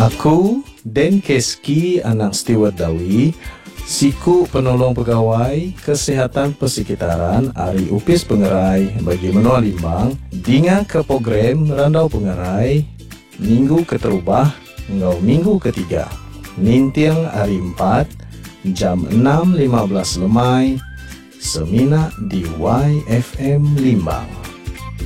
Aku, Den Keski Anang Stewart Dawi, siku penolong pegawai kesihatan persekitaran Ari Upis Pengerai bagi Menua Limbang, dengan ke program Randau Pengerai, minggu keterubah, ngau minggu ketiga, Nintiang Ari 4, jam 6.15 lemai, semina di YFM Limbang.